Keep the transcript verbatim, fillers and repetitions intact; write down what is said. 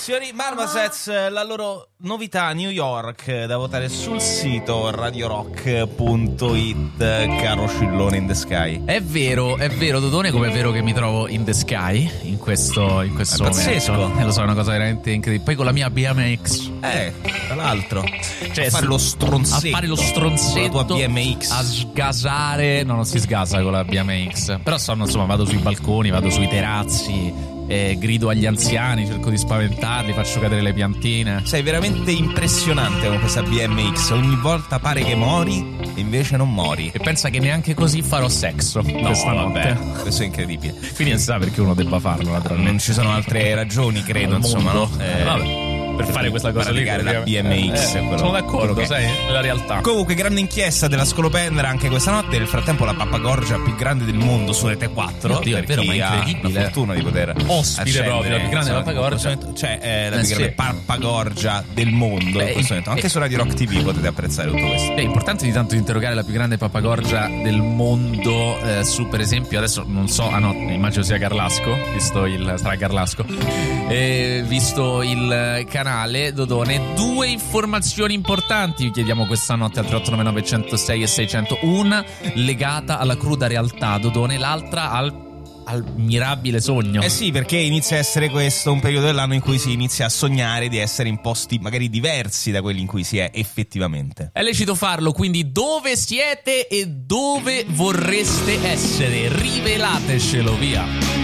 Signori Marmosets, la loro novità New York da votare sul sito radio rock punto it, caro Scillone in the Sky. È vero, è vero Dodone, come è vero che mi trovo in the sky in questo, in questo è momento. pazzesco. E lo so, è una cosa veramente incredibile. Poi con la mia B M X, Eh, tra l'altro, cioè, a fare lo stronzetto, a fare lo stronzetto, con la tua B M X, a sgasare. No, non si sgasa con la B M X. Però sono, insomma, vado sui balconi, vado sui terrazzi, eh, grido agli anziani, cerco di spaventarli, faccio cadere le piantine. Sei veramente impressionante con questa B M X. Ogni volta pare che mori e invece non mori. E pensa che neanche così farò sesso No, questa notte. vabbè, questo è incredibile. Quindi non sa perché uno debba farlo, naturalmente. Non ci sono altre ragioni, credo, Al insomma, mondo. no? Eh, Vabbè, per fare questa cosa lì, praticare la B M X, eh, quello- sono d'accordo, quello che- sai, è la realtà. Comunque, grande inchiesta della Scolopendra anche questa notte. Nel frattempo, la pappagorgia più grande del mondo su Rete quattro. Oddio, è per vero, chi ma è ha incredibile. la fortuna di poter Ospite accendere, proprio, la più grande insomma, pappagorgia. in questo momento, cioè, è la Eh, più sì. grande pappagorgia del mondo. Beh, in questo momento. Anche eh, su Radio Rock T V potete apprezzare tutto questo. È importante di tanto interrogare la più grande pappagorgia del mondo, eh, su per esempio, adesso non so, ah no, immagino sia Garlasco, visto il, sarà Garlasco, eh, visto il canale Dodone. Due informazioni importanti vi chiediamo questa notte al tre otto nove nove zero sei e seicento. Una legata alla cruda realtà, Dodone, l'altra al al mirabile sogno. Eh sì, perché inizia a essere questo un periodo dell'anno in cui si inizia a sognare di essere in posti magari diversi da quelli in cui si è effettivamente. È lecito farlo, quindi dove siete e dove vorreste essere? Rivelatecelo, via.